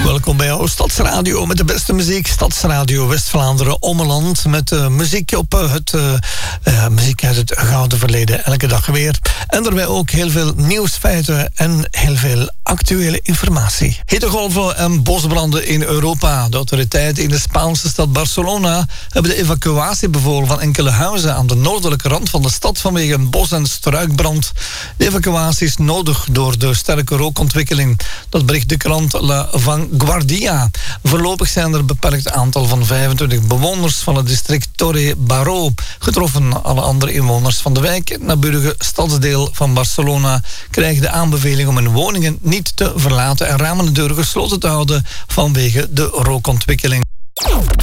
Welkom bij jouw Stadsradio met de beste muziek. Stadsradio West-Vlaanderen Ommeland met muziek muziek uit het gouden verleden. Elke dag weer. En daarbij ook heel veel nieuwsfeiten en heel veel actuele informatie. Hittegolven en bosbranden in Europa. De autoriteiten in de Spaanse stad Barcelona hebben de evacuatie bevolen van enkele huizen aan de noordelijke rand van de stad vanwege een bos- en struikbrand. De evacuatie is nodig door de sterke rookontwikkeling. Dat bericht de krant La Vanguardia. Voorlopig zijn er een beperkt aantal van 25 bewoners van het district Torre Baró getroffen. Alle andere inwoners van de wijk, het naburige stadsdeel van Barcelona, krijgen de aanbeveling om hun woningen niet te verlaten en ramen en deuren gesloten te houden vanwege de rookontwikkeling.